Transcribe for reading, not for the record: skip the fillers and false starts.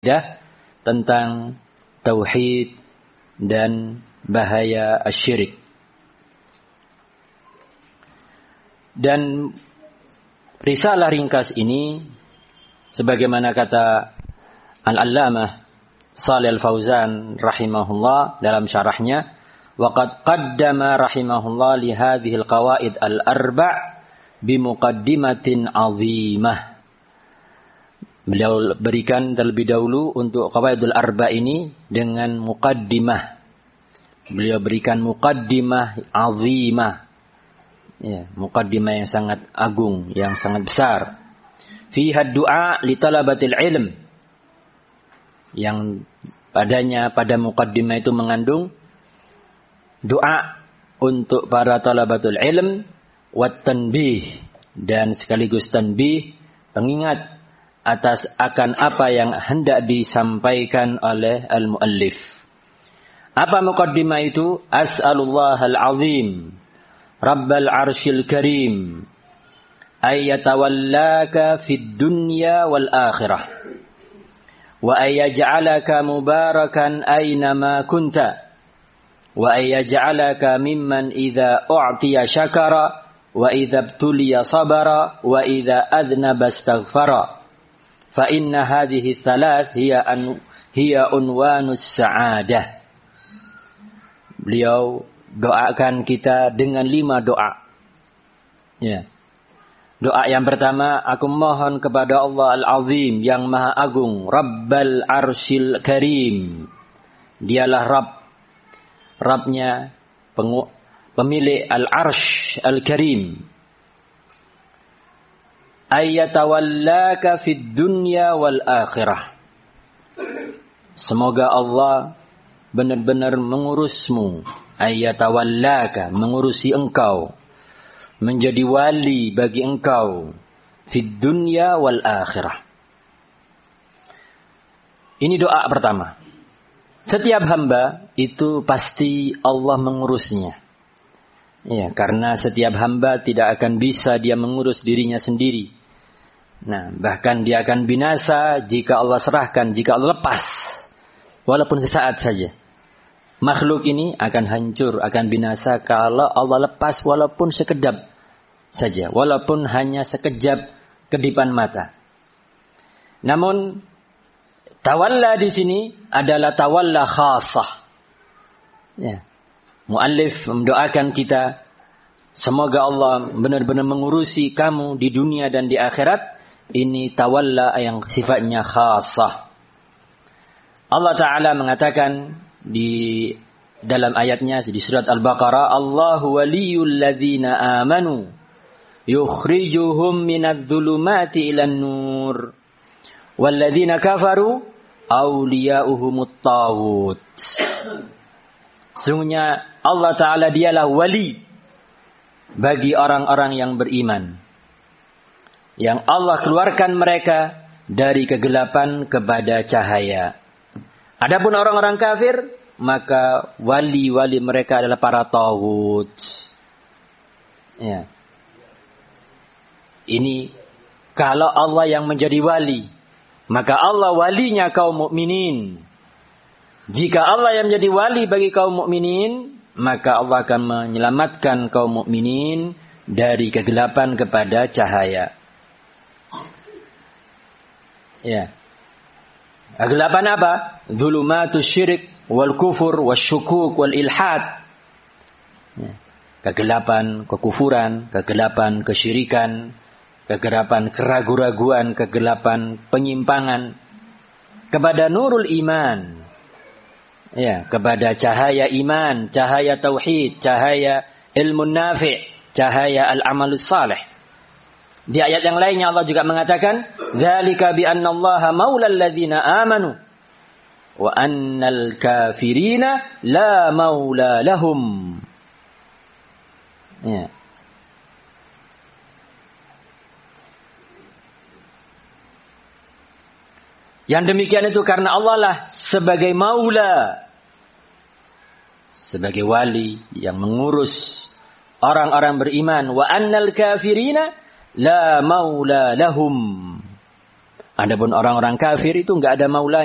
tentang tauhid dan bahaya asyirik. Dan risalah ringkas ini sebagaimana kata Al-Allamah Shalih Al-Fauzan rahimahullah dalam syarahnya, waqad qaddama rahimahullah li hadhihi al-qawaid al-arba' bi muqaddimatin 'azimah. Beliau berikan terlebih dahulu untuk qawaidul arba' ini dengan muqaddimah. Beliau berikan muqaddimah 'azimah. Ya, muqaddimah yang sangat agung, yang sangat besar. Fiha du'a li talabatil ilm. Yang padanya pada muqaddimah itu mengandung doa untuk para talabatul ilm, wat tanbih, dan sekaligus tanbih, pengingat atas akan apa yang hendak disampaikan oleh al-muallif. Apa muqaddimah itu? As'alullahal azim Rabbal arshil karim ayyatawallaka fid dunya wal akhirah wa ayyaj'alaka mubarakan aynama kunta wa ayyaj'alaka mimman idza u'tiya syakara wa idza ibtuliya sabara wa idza adnaba astaghfara fa inna hadhihi thalath hiya unwanus sa'adah. Beliau doakan kita dengan 5 doa. Ya. Doa yang pertama, aku mohon kepada Allah Al-Azim yang Maha Agung, Rabbal Arshil Karim. Dialah Rabbnya pemilik Al-Arsh Al-Karim. Ayyatawallaka fid dunya wal akhirah. Semoga Allah benar-benar mengurusmu. Ayyatawallaka, mengurusi engkau, menjadi wali bagi engkau, fid dunya wal akhirah. Ini doa pertama. Setiap hamba itu pasti Allah mengurusnya. Ya, karena setiap hamba tidak akan bisa dia mengurus dirinya sendiri. Nah, bahkan dia akan binasa jika Allah serahkan, jika Allah lepas, walaupun sesaat saja. Makhluk ini akan hancur, akan binasa kalau Allah lepas walaupun sekedap saja. Walaupun hanya sekejap kedipan mata. Namun, tawalla di sini adalah tawalla khasah. Ya. Muallif mendoakan kita, semoga Allah benar-benar mengurusi kamu di dunia dan di akhirat. Ini tawalla yang sifatnya khasah. Allah Ta'ala mengatakan di dalam ayatnya di surat Al-Baqarah, Allahu waliyul ladzina amanu yukhrijuhum minadh-dhulumati ilan nur wal ladzina kafaru awliya'uhumut taghut. Sungguhnya Allah Ta'ala dialah wali bagi orang-orang yang beriman, yang Allah keluarkan mereka dari kegelapan kepada cahaya. Adapun orang-orang kafir, maka wali-wali mereka adalah para taghut. Ya. Ini kalau Allah yang menjadi wali, maka Allah walinya kaum mukminin. Jika Allah yang menjadi wali bagi kaum mukminin, maka Allah akan menyelamatkan kaum mukminin dari kegelapan kepada cahaya. Ya. Kegelapan apa? Zulumatus syirik wal kufur wasyukuk wal ilhad. Kegelapan kekufuran, kegelapan kesyirikan, kegelapan keraguan-raguan, kegelapan penyimpangan kepada nurul iman. Ya, kepada cahaya iman, cahaya tauhid, cahaya ilmu nafi', cahaya al-amalus salih. Di ayat yang lainnya Allah juga mengatakan, "Dzalika bi anna Allaha maulal ladzina amanu wa annal kafirina la maula lahum." Ya. Yang demikian itu karena Allah lah sebagai maula, sebagai wali yang mengurus orang-orang beriman. Wa annal kafirina la maula lahum. Adapun orang-orang kafir itu enggak ada maulanya.